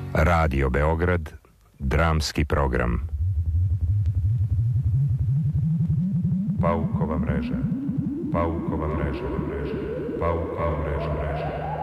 Radio Beograd, dramski program. Paukova mreža, paukova mreža, paukova mreža.